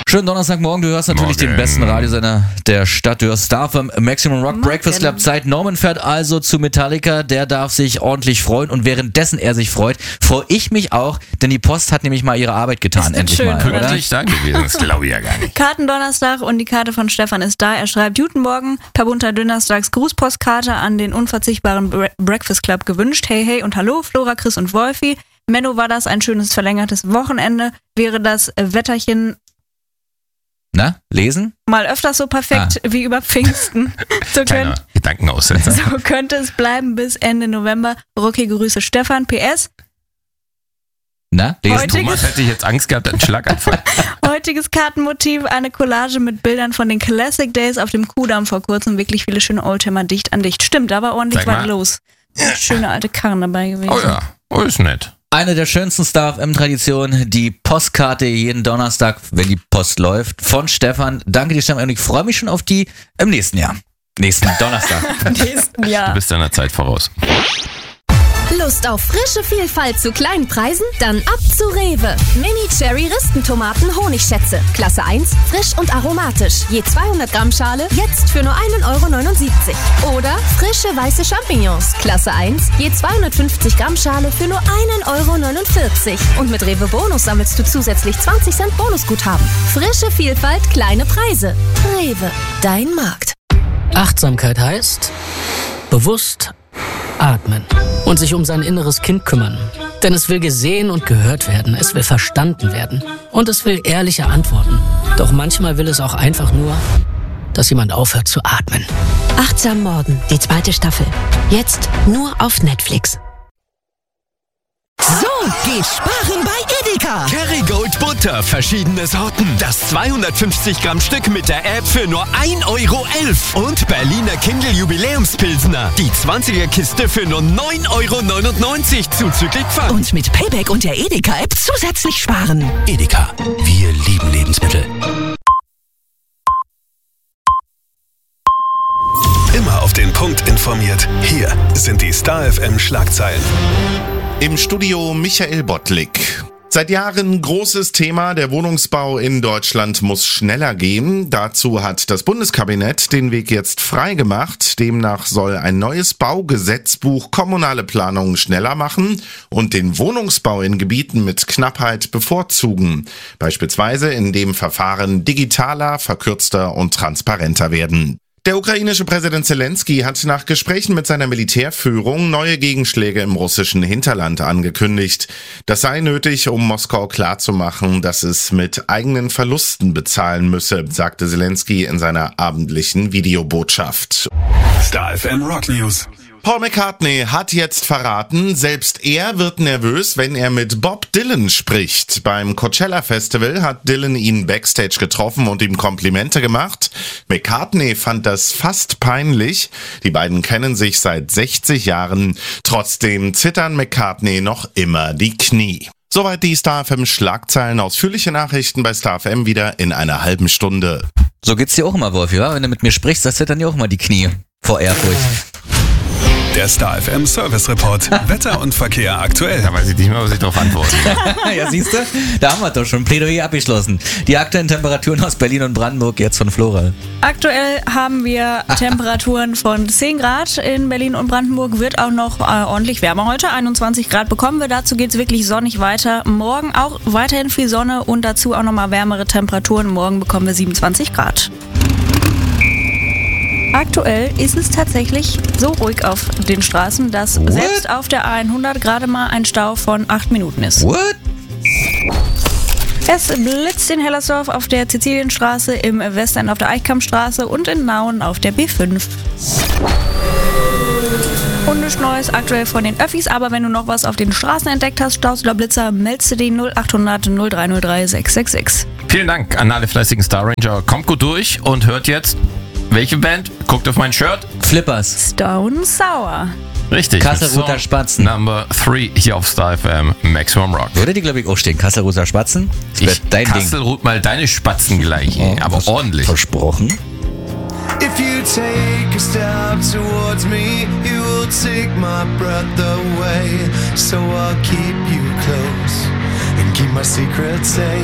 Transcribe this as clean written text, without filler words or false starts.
Schönen Donnerstagmorgen, du hörst natürlich den besten Radiosender der Stadt. Du hörst Star FM Maximum Rock Breakfast Club Zeit. Norman fährt also zu Metallica, der darf sich ordentlich freuen und währenddessen er sich freut, freue ich mich auch, denn die Post hat nämlich mal ihre Arbeit getan, endlich schön, mal. pünktlich da gewesen, das glaube ich ja gar nicht. Kartendonnerstag und die Karte von Stefan ist da. Er schreibt, guten Morgen, per bunter Donnerstags Grußpostkarte an den unverzichtbaren Breakfast Club gewünscht. Hey, hey und hallo, Flora, Chris und Wolfi. Menno, war das ein schönes verlängertes Wochenende? Wäre das Wetterchen lesen? mal öfters so perfekt wie über Pfingsten? Kleiner Gedankenaussetzer. So könnte es bleiben bis Ende November. Rocky Grüße Stefan. PS. Lesen? Thomas hätte ich jetzt Angst gehabt, einen Schlaganfall. Heutiges Kartenmotiv, eine Collage mit Bildern von den Classic Days auf dem Kudamm vor kurzem. Wirklich viele schöne Oldtimer dicht an dicht. Stimmt, da war ordentlich was los. Schöne alte Karren dabei gewesen. Oh ja, ist nett. Eine der schönsten Star FM-Traditionen, die Postkarte jeden Donnerstag, wenn die Post läuft, von Stefan. Danke dir, Stefan, und ich freue mich schon auf die im nächsten Jahr. Nächsten Donnerstag. Nächsten Jahr. Du bist deiner Zeit voraus. Lust auf frische Vielfalt zu kleinen Preisen? Dann ab zu Rewe. Mini-Cherry-Ristentomaten Honigschätze. Klasse 1, frisch und aromatisch. Je 200 Gramm Schale, jetzt für nur 1,79 €. Oder frische weiße Champignons. Klasse 1, je 250 Gramm Schale für nur 1,49 €. Und mit Rewe Bonus sammelst du zusätzlich 20 Cent Bonusguthaben. Frische Vielfalt, kleine Preise. Rewe, dein Markt. Achtsamkeit heißt bewusst atmen und sich um sein inneres Kind kümmern. Denn es will gesehen und gehört werden, es will verstanden werden und es will ehrliche Antworten. Doch manchmal will es auch einfach nur, dass jemand aufhört zu atmen. Achtsam Morden, die 2. Staffel. Jetzt nur auf Netflix. So geht sparen bei Edeka. Kerrygold Butter, verschiedene Sorten. Das 250 Gramm Stück mit der App für nur 1,11 €. Und Berliner Kindle Jubiläumspilsner. Die 20er Kiste für nur 9,99 € zuzüglich Pfand. Und mit Payback und der Edeka-App zusätzlich sparen. Edeka, wir lieben Lebensmittel. Immer auf den Punkt informiert. Hier sind die Star FM Schlagzeilen. Im Studio Michael Bottlik. Seit Jahren großes Thema, der Wohnungsbau in Deutschland muss schneller gehen. Dazu hat das Bundeskabinett den Weg jetzt frei gemacht. Demnach soll ein neues Baugesetzbuch kommunale Planungen schneller machen und den Wohnungsbau in Gebieten mit Knappheit bevorzugen. Beispielsweise indem Verfahren digitaler, verkürzter und transparenter werden. Der ukrainische Präsident Zelensky hat nach Gesprächen mit seiner Militärführung neue Gegenschläge im russischen Hinterland angekündigt. Das sei nötig, um Moskau klarzumachen, dass es mit eigenen Verlusten bezahlen müsse, sagte Zelensky in seiner abendlichen Videobotschaft. Star FM Rock News. Paul McCartney hat jetzt verraten, selbst er wird nervös, wenn er mit Bob Dylan spricht. Beim Coachella Festival hat Dylan ihn backstage getroffen und ihm Komplimente gemacht. McCartney fand das fast peinlich. Die beiden kennen sich seit 60 Jahren. Trotzdem zittern McCartney noch immer die Knie. Soweit die Star FM Schlagzeilen. Ausführliche Nachrichten bei Star FM wieder in einer halben Stunde. So geht's dir auch immer, Wolfi, wa? Wenn du mit mir sprichst, das zittern dir auch immer die Knie vor Ehrfurcht. Der Star FM Service Report. Wetter und Verkehr aktuell. Da weiß ich nicht mehr, was ich darauf antworte. Ja, siehst du? Da haben wir doch schon Plädoyer abgeschlossen. Die aktuellen Temperaturen aus Berlin und Brandenburg jetzt von Flora. Aktuell haben wir Temperaturen von 10 Grad in Berlin und Brandenburg. Wird auch noch ordentlich wärmer heute. 21 Grad bekommen wir. Dazu geht es wirklich sonnig weiter. Morgen auch weiterhin viel Sonne und dazu auch nochmal wärmere Temperaturen. Morgen bekommen wir 27 Grad. Aktuell ist es tatsächlich so ruhig auf den Straßen, dass selbst auf der A100 gerade mal ein Stau von 8 Minuten ist. What? Es blitzt in Hellersdorf auf der Sizilienstraße, im Westend auf der Eichkammstraße und in Nauen auf der B5. Und nichts Neues aktuell von den Öffis, aber wenn du noch was auf den Straßen entdeckt hast, Staus oder Blitzer, meldest du die 0800 0303 666. Vielen Dank an alle fleißigen Star Ranger. Kommt gut durch und hört jetzt, welche Band? Guckt auf mein Shirt. Flippers. Stone Sour. Richtig. Kasselruther Spatzen. Number 3 hier auf Star FM Maximum Rock. Würde die, glaube ich, auch stehen. Kasselruther Spatzen. Das wird dein Ding. Kasselrut mal deine Spatzen gleich. Aber ordentlich. Versprochen. If you take a step towards me, you will take my breath away. So I'll keep you close and keep my secrets safe.